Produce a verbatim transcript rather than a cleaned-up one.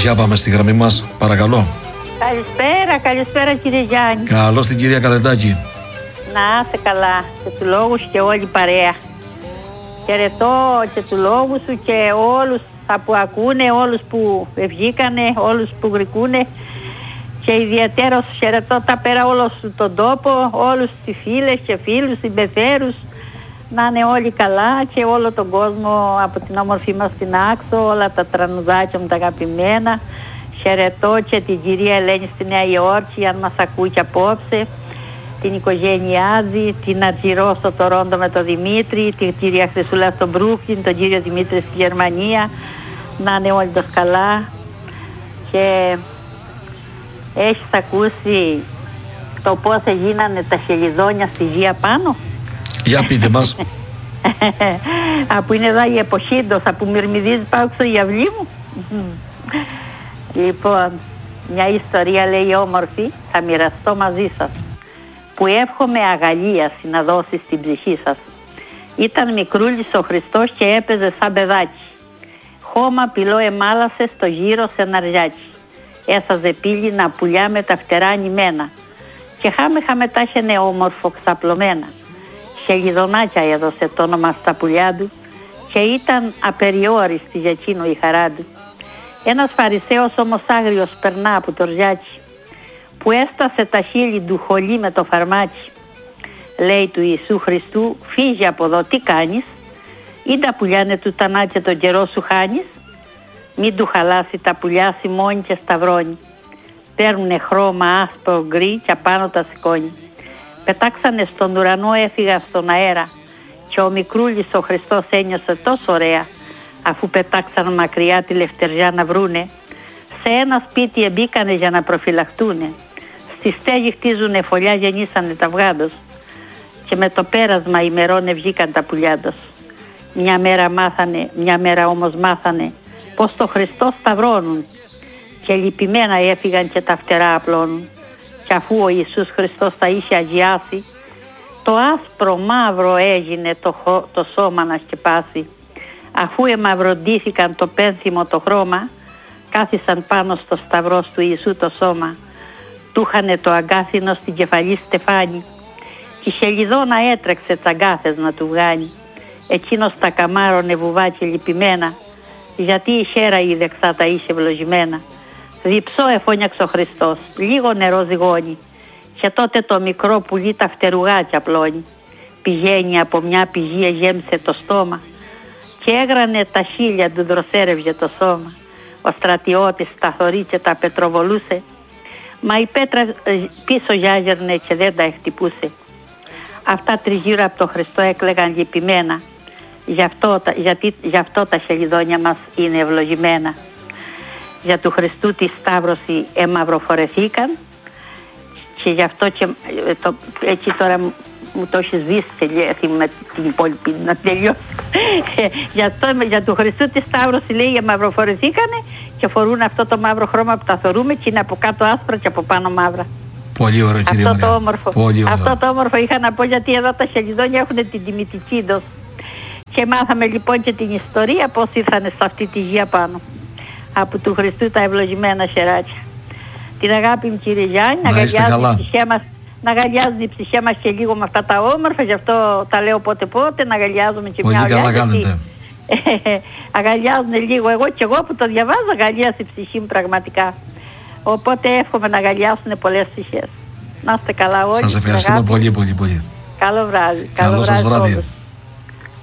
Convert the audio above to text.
Για πάμε στη γραμμή μας, παρακαλώ. Καλησπέρα, καλησπέρα κύριε Γιάννη. Καλώς την κυρία Καλεντάκη. Να είστε καλά και του λόγου και όλη παρέα. Χαιρετώ και του λόγου σου και όλους που ακούνε, όλους που βγήκανε, όλους που γρικούνε και ιδιαίτερος χαιρετώ τα πέρα όλο τον τόπο, όλους τις φίλες και φίλους, συμπεθέρους, να είναι όλοι καλά και όλο τον κόσμο από την όμορφη μας την Άξο, όλα τα τρανουδάκια μου τα αγαπημένα. Χαιρετώ και την κυρία Ελένη στη Νέα Υόρκη, αν μας ακούει και απόψε, την οικογένειάδη, την Ατζηρό στο Τορόντο με τον Δημήτρη, την κυρία Χρυσούλα στο Μπρούκλιν, τον κύριο Δημήτρη στη Γερμανία, να είναι όλοι τους καλά. Και έχεις ακούσει το πώς έγινανε τα χελιδόνια στη γη πάνω? Για πείτε μας. Από είναι εδώ η εποχή, από μυρμηδίζει πάω στο η αυλή μου. Λοιπόν, μια ιστορία λέει όμορφη, θα μοιραστώ μαζί σας, που εύχομαι αγαλίαση να δώσει στην ψυχή σας. Ήταν μικρούλης ο Χριστός και έπαιζε σαν παιδάκι. Χώμα πυλό εμάλασε στο γύρο σε ναριάκι. Έσαζε πύληνα πουλιά με τα φτερά ανημένα. Και χάμε χάμε τα είχαινε όμορφο ξαπλωμένα. Χελιδονάκια έδωσε το όνομα στα πουλιά του και ήταν απεριόριστη για εκείνο η χαρά του. Ένας Φαρισαίος όμως άγριος περνά από το ρζιάκι, που έστασε τα χείλη του χολή με το φαρμάκι. Λέει του Ιησού Χριστού, φύγε από εδώ, τι κάνεις? Ή τα πουλιάνε του τανάτια τον καιρό σου χάνεις? Μην του χαλάσει τα πουλιά σημώνει και σταυρώνει. Παίρνουνε χρώμα άσπρο γκρι και απάνω τα σηκώνει. Πετάξανε στον ουρανό, έφυγα στον αέρα και ο μικρούλης ο Χριστός ένιωσε τόσο ωραία, αφού πετάξαν μακριά τη λευτεριά να βρούνε. Σε ένα σπίτι εμπήκανε για να προφυλαχτούνε. Στη στέγη χτίζουνε φωλιά, γεννήσανε τα αυγάντος και με το πέρασμα ημερών βγήκαν τα πουλιάντος. Μια μέρα μάθανε, μια μέρα όμως μάθανε πως το Χριστό σταυρώνουν και λυπημένα έφυγαν και τα φτερά απλώνουν. Και αφού ο Ιησούς Χριστός τα είχε αγιάσει, το άσπρο μαύρο έγινε το, χω, το σώμα να σκεπάσει. Αφού εμαυροντήθηκαν το πένθυμο το χρώμα, κάθισαν πάνω στο σταυρό του Ιησού το σώμα. Του είχανε το αγκάθινο στην κεφαλή στεφάνι. Τη χελιδόνα έτρεξε τ' αγκάθες να του βγάλει. Εκείνος τα καμάρωνε βουβά και λυπημένα, γιατί η χέρα η δεξά τα είχε ευλογημένα. Διψώ εφώνιαξε ο Χριστός, λίγο νερό ζυγώνει, και τότε το μικρό πουλί τα φτερουγάκια απλώνει. Πηγαίνει από μια πηγή, γέμισε το στόμα και έγρανε τα χείλια του, δροσέρευε το σώμα. Ο στρατιώτης τα θωρεί και τα πετροβολούσε, μα η πέτρα πίσω γιάγερνε και δεν τα εκτυπούσε. Αυτά τριγύρω από το Χριστό έκλαιγαν λυπημένα, γι' αυτό, γιατί γι' αυτό τα χελιδόνια μας είναι ευλογημένα. Για του Χριστού τη σταύρωση εμαυροφορεθήκαν και γι' αυτό και το, έτσι τώρα μου το έχει σβήσει με την υπόλοιπη να τελειώσει. για, αυτό, για του Χριστού τη σταύρωση λέει εμαυροφορεθήκανε και φορούν αυτό το μαύρο χρώμα που τα θεωρούμε και είναι από κάτω άσπρα και από πάνω μαύρα. Πολύ ωραίο κύριε αυτό Μαρία. Το όμορφο. Πολύ ωραίο. Αυτό το όμορφο είχα να πω, γιατί εδώ τα χελιδόνια έχουν την τιμητική δόση. Και μάθαμε λοιπόν και την ιστορία πώς ήρθανε σε αυτή τη γη πάνω. Από του Χριστού τα ευλογημένα χεράκια. Την αγάπη μου κύριε Γιάννη, να αγκαλιάζουν η ψυχή μας, να αγκαλιάζουν η ψυχή μας και λίγο με αυτά τα όμορφα, γι' αυτό τα λέω πότε πότε, να αγκαλιάζουμε και πολύ μια καλά ολιά. κάνετε. Αγκαλιάζουν λίγο, εγώ και εγώ που το διαβάζω αγκαλιάζει η ψυχή μου πραγματικά. Οπότε εύχομαι να αγκαλιάσουν πολλές ψυχές. Να είστε καλά όλοι. Σας ευχαριστούμε πολύ πολύ πολύ. Καλό βράδυ. Καλό σας βράδυ.